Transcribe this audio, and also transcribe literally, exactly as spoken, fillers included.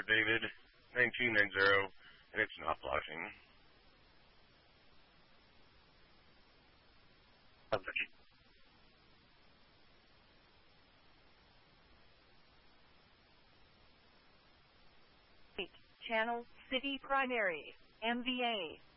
David, nine two nine zero, and it's not flashing. Okay. Channel City Primary, M V A.